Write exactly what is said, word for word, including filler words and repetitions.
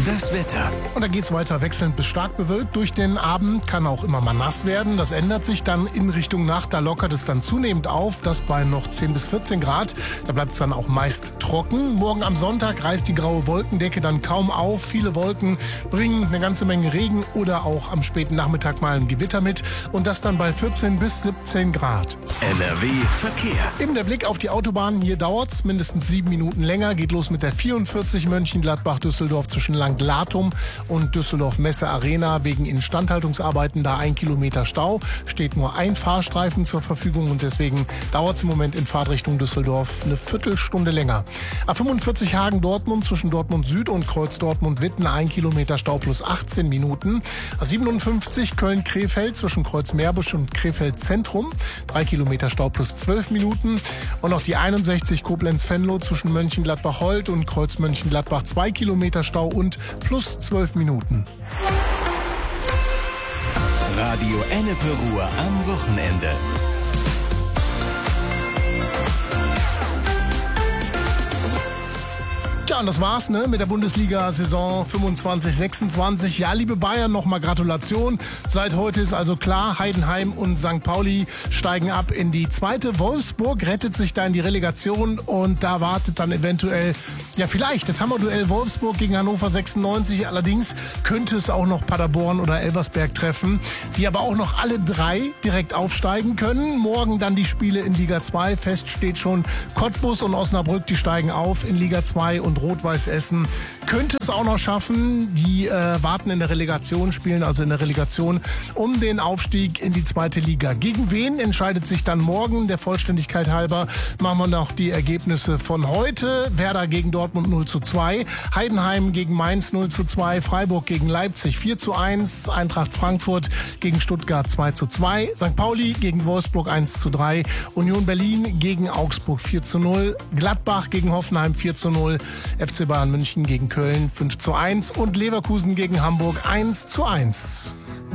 Das Wetter. Und da geht's weiter wechselnd bis stark bewölkt. Durch den Abend kann auch immer mal nass werden. Das ändert sich dann in Richtung Nacht. Da lockert es dann zunehmend auf. Das bei noch zehn bis vierzehn Grad. Da bleibt es dann auch meist trocken. Morgen am Sonntag reißt die graue Wolkendecke dann kaum auf. Viele Wolken bringen eine ganze Menge Regen oder auch am späten Nachmittag mal ein Gewitter mit. Und das dann bei vierzehn bis siebzehn Grad. N R W Verkehr. Eben der Blick auf die Autobahnen. Hier dauert's mindestens sieben Minuten länger. Geht los mit der vierundvierzig Mönchengladbach-Düsseldorf zwischen Langt-Latum und Düsseldorf-Messe-Arena. Wegen Instandhaltungsarbeiten da ein Kilometer Stau. Steht nur ein Fahrstreifen zur Verfügung und deswegen dauert es im Moment in Fahrtrichtung Düsseldorf eine Viertelstunde länger. A fünfundvierzig Hagen-Dortmund zwischen Dortmund Süd und Kreuz Dortmund-Witten ein Kilometer Stau plus achtzehn Minuten. A siebenundfünfzig Köln-Krefeld zwischen Kreuz Meerbusch und Krefeld Zentrum drei Kilometer Stau plus zwölf Minuten. Und noch die einundsechzig Koblenz-Venlo zwischen Mönchengladbach-Holt und Kreuz Mönchengladbach zwei Kilometer Stau und plus zwölf Minuten. Radio Ennepe Ruhr am Wochenende. Ja, und das war's, ne, mit der Bundesliga-Saison fünfundzwanzig sechsundzwanzig. Ja, liebe Bayern, nochmal Gratulation. Seit heute ist also klar, Heidenheim und Sankt Pauli steigen ab in die zweite. Wolfsburg rettet sich da in die Relegation und da wartet dann eventuell, ja vielleicht, das Hammerduell Wolfsburg gegen Hannover sechsundneunzig. Allerdings könnte es auch noch Paderborn oder Elversberg treffen, die aber auch noch alle drei direkt aufsteigen können. Morgen dann die Spiele in Liga zwei. Fest steht schon, Cottbus und Osnabrück, die steigen auf in Liga zwei und Rot-Weiß Essen könnte es auch noch schaffen. Die äh, warten in der Relegation, spielen also in der Relegation um den Aufstieg in die zweite Liga. Gegen wen entscheidet sich dann morgen? Der Vollständigkeit halber machen wir noch die Ergebnisse von heute. Werder gegen Dortmund null zu zwei, Heidenheim gegen Mainz null zu zwei, Freiburg gegen Leipzig vier zu eins, Eintracht Frankfurt gegen Stuttgart zwei zu zwei, Sankt Pauli gegen Wolfsburg eins zu drei, Union Berlin gegen Augsburg vier zu null, Gladbach gegen Hoffenheim vier zu null, F C Bayern München gegen Köln fünf zu eins und Leverkusen gegen Hamburg eins zu eins.